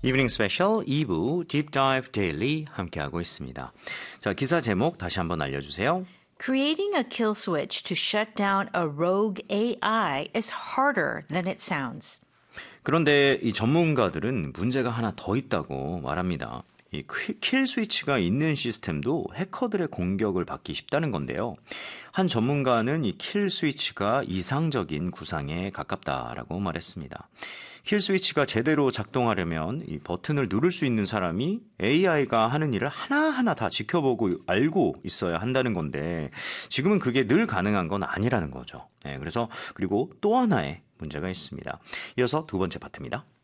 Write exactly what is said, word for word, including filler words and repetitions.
이브닝 스페셜 이 부 Deep Dive Daily 함께하고 있습니다. 자, 기사 제목 다시 한번 알려주세요. Creating a kill switch to shut down a rogue 에이아이 is harder than it sounds. 그런데 이 전문가들은 문제가 하나 더 있다고 말합니다. 이 킬 스위치가 있는 시스템도 해커들의 공격을 받기 쉽다는 건데요. 한 전문가는 이 킬 스위치가 이상적인 구상에 가깝다라고 말했습니다. 킬 스위치가 제대로 작동하려면 이 버튼을 누를 수 있는 사람이 에이아이가 하는 일을 하나하나 다 지켜보고 알고 있어야 한다는 건데 지금은 그게 늘 가능한 건 아니라는 거죠. 네, 그래서 그리고 또 하나의 문제가 있습니다. 이어서 두 번째 파트입니다.